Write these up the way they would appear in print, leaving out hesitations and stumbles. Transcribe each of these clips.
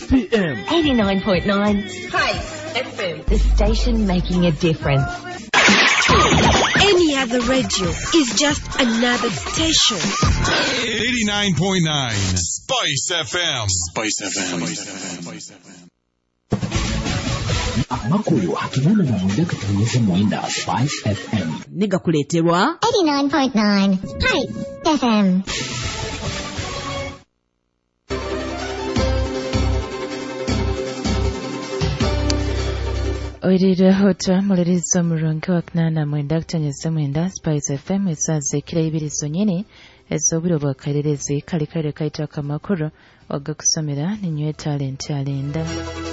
PM. 89.9 Spice FM. The station making a difference. Any other radio is just another station. 89.9 Spice FM. Spice FM. Amakulu hakimana na mwenda kutunyesha mwenda Spice FM. Niga kuleterwa 89.9 Spice FM. Oirire hota mulirizo murongo wa knana mwenda kutunyesha mwenda Spice FM esaze kila ibirizo nyene esobiro bwakarereze kalikare kaitaka makuru wagakusomera ninywe talent alenda.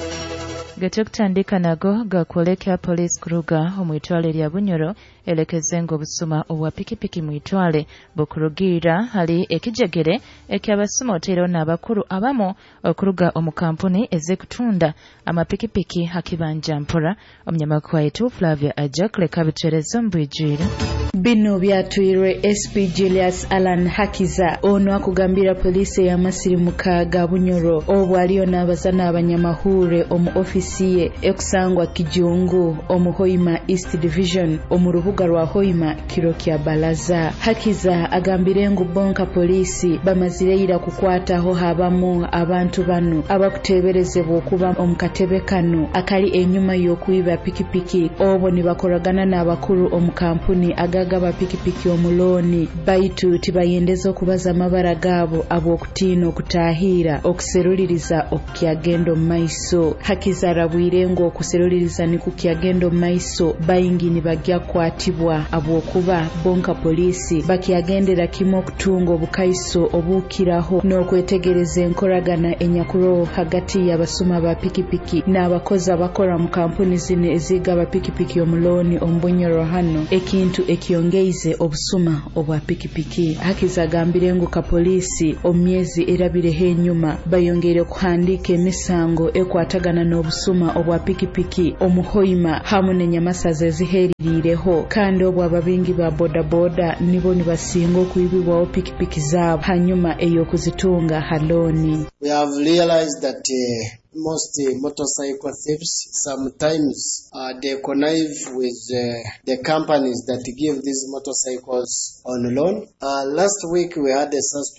Gatokutandika nago gakwolekya police kuruga omwitwale lya Bunyoro elekezengo busuma obwa pikipiki mwitwale bukurugira hali ekijegere ekyabasuma otero n'abakuru abamo okuruga omukampuni ezekutunda amapikipiki hakibanja mpora omnyamakwa yetu Flavia Ajakle kabiterezo mbwijira. Bino byatwirwe SP Julius Alan Hakiza ono akugambira police ya Masiri mukaga Bunyoro obwaliyo n'abazana abanyamahure omu ofisi ye ekusangwa Kijungu omuhoima East Division omurubuga rwa Hoima kiro kya Balaza. Hakiza agambire ngu bonka police bamazireira kukwataho habamu abantu bano abakuteberezebwa okuba omukatebe kano akali enyuma y'okwiba pikipiki obo ni bakoragana n'abakuru omukampuni agaba pikipiki omuloni baitu tibayendeza okubaza amabara gabo ab'okutino okutahira okuseruliriza okukyagendo maiso. Hakiza rabwire ngo okuseruliriza ni kukyagendo maiso bayingini bagya kwatibwa ab'okuba bonka polisi bakyagendera kimo okutunga obukaiso obukiraho n'okwetegereza enkoragana enyakuro hagati y'abasuma ba pikipiki n'abakozi abakora mu kampuni zino ezigaba pikipiki omuloni omubunyoro hano ekintu ekyongeize obusuma obwa pikipiki. Hakiza agambire ngu ka polisi omyezi erabireho enyuma bayongere kuhandika emisango ekwatagana n'obusuma obwa pikipiki omuhoima hamu n'enyamasaza eziheririreho kandi obwo ababingi ba bodaboda nibo nibasinga okuyibibwaho pikipiki zaabo hanyuma ey'okuzitunga haloni. We have realized that most motorcycle thieves sometimes they connive with the companies that give these motorcycles on loan. Last week we had a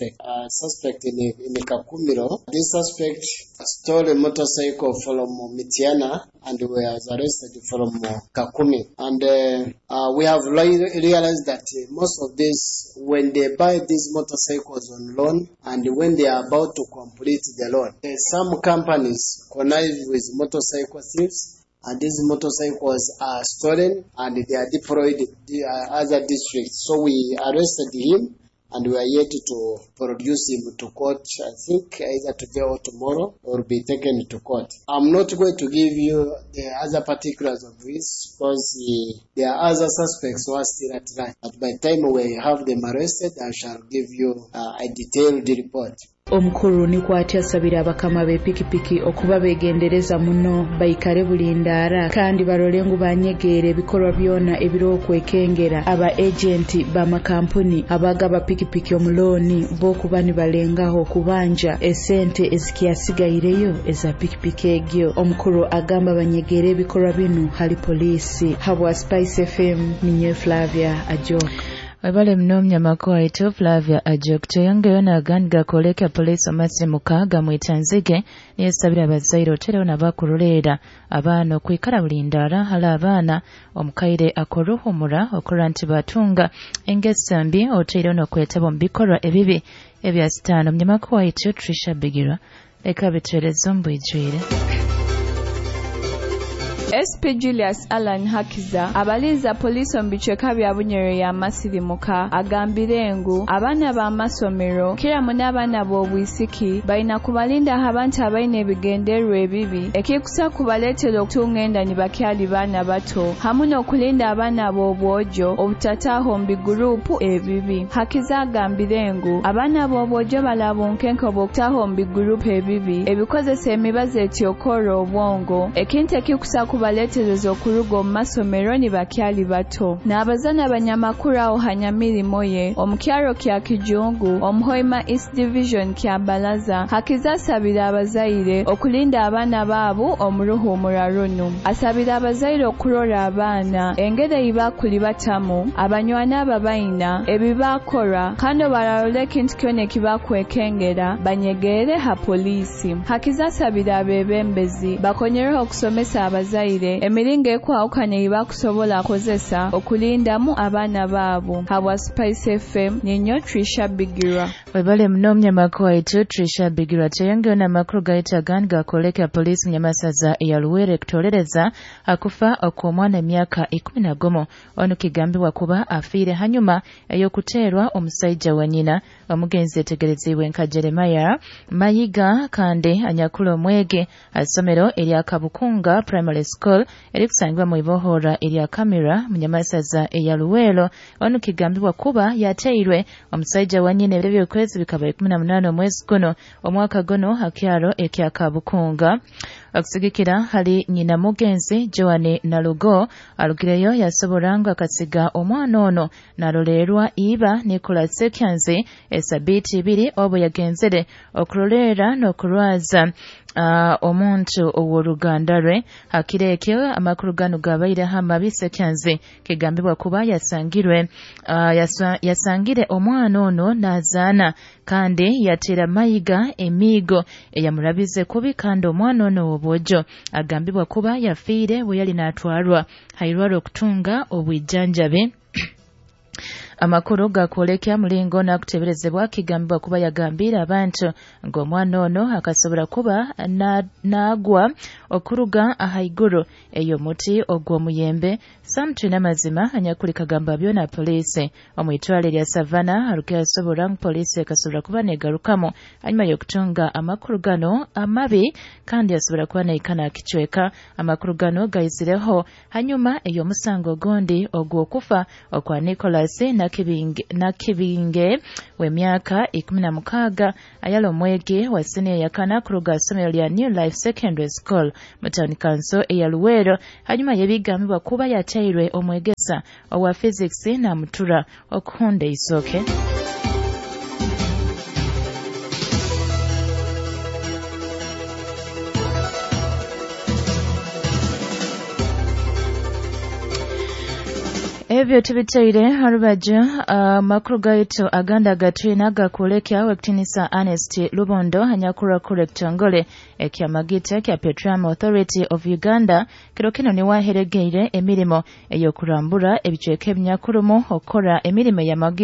suspect in Kakumiro. This suspect stole a motorcycle from Mitiana and was arrested from Kakumi. And we have realized that most of this, when they buy these motorcycles on loan and when they are about to complete the loan, some companies connive with motorcycle thieves, and these motorcycles are stolen and they are deployed in other districts. So we arrested him and we are yet to produce him to court. I think either today or tomorrow or be taken to court. I'm not going to give you the other particulars of this because there are other suspects who are still at large. But by the time we have them arrested, I shall give you a detailed report. Omukuru ni kwati asabira abakama be pikipiki okuba begendereza muno bayikare bulindara kandi barolengu banyegere bikorwa byona ebiro okwekengera aba agenti ba makampuni abagaba pikipiki omuloni bo kubani balengaho kubanja esente ezikiyasigayireyo eza pikipiki egyo. Omukuru agamba banyegere bikorwa bino hali polisi. Habwa Spice FM ninye Flavia Ajoka. Wabale mnomnya makoa ito Flavia Ajok yongeyo na ganga koleka polisi omasi mukaga mwitanzige niye sabira bazairo tero na bakurulera abana kwikara bulindara hala abana omukaire akoruhumura okuranti batunga engesambi otero no kwetabo mbikorwa ebibi ebya stano mnyamakoa ito Trisha Bigira eka biterezo mbwijire. SP Julius Alan Hakiza abalinza polisi ombicheka bya Bunyoro ya Masiri muka agambire ngu abana ba masomero kira munabana bobwisiki baina kubalinda abantu abaine ebigenderwa ebibi ekikusa kubaletera okutungenda ni bakyali bana bato hamuno okulinda abana bobwojo obutataho mbi group ebibi. Hakiza agambire ngu abana bobwojo balabunkenko bokutaho mbi group ebibi ebikozesa emibazo etyokoro obwongo ekintu ekikusa baletereza okuruga mu masomero ni bakyali bato. N'abazana abanyamakuru awo hanyamirimo ye omukyalo kya Kijungu omuhoima East Division kya Balaza Hakiza asabira abazaire okulinda abaana baabo omuruhumura runo. Asabira abazaire okurora abaana engeri ibakuli batamu abanywana ababaina ebibakora kandi bararole ekintu kyona kibakwekengera banyegere ha polisi. Hakiza asabira abebembezi bakonyereho okusomesa abazaire emiringo ekwawukanya ibakusobola kozesa okulindamu abaana baabo. Habwa Spice FM ninyo Trisha Bigira. Webale mnomnya makwa itu Trisha Bigira teyongeo na makuru gaita ganga koleka polisi mnyamasaza ya Luwere kutolereza akufa okumwana myaka 11 ono kigambiwa kuba afire hanyuma eyokuterwa omusaija wa nyina omugenzi etegereziwe nka Jeremiah Mayiga kandi anyakulo mwege asomero erya Kabukunga Primary School erikusangwa mu ibohora erya Kamera mnyamasaza ya Luwero ono kigambiwa kuba yateirwe omusaija wa nyina ebyo kwezi bikaba 18 mwezi kuno omwaka gono hakyaro ekya Kabukunga. Okusigikira hali nyina mugenzi Joane Nalugo alugireyo yasoboranga akasiga omwana ono nalolerwa iba Nicola Sekyanze esabiti 2 obo yagenzere okurolera n'okurwaza omuntu ow'oluganda lwe hakireke amakuru gano gabaire hamabi Sekyanze kigambibwa kuba yasangire omwana ono nazaana kandi yatera Mayiga emigo eyamulabize kubi kandi omwana ono obojo agambibwa kuba yafiire bwe yali natwalwa hairwaro okutunga obwijjanjabe. Amakuru gakolekya mulingo na kuteberezebwa kigambibwa kuba yagambira abantu ng'omwana ono akasobola kuba nagwa okuruga ahaiguru eyo muti ogw'omuyembe samtuna mazima anyakuli kagamba byona polisi omwitwale lya Savana aruke asobola polisi akasobola kuba negarukamu hanyuma y'okutunga amakuru gano amabi kandi asobola kuba naikana kichweka. Amakuru gano gayisireho hanyuma eyo musango gondi ogw'okufa okwa Nicholas na kibinge w'emyaka 16 ayalo mwege wa senior yakana kuruga somero lya New Life Secondary School mu town council eya Luwero hanyuma yebigambibwa kuba yateirwe omwegesa owa physics na mutura okuhonda isoke. Ebyo tubiteire harubajo makuru gaitu aganda gatwina gakolekya wekitinisa Ernest Lubondo hanyakura kurektongole ekya magita kya Petroleum Authority of Uganda kirokino ni waheregeire emirimo eyokurambura ebichweke ebinyakurumo okora emirimo ya magita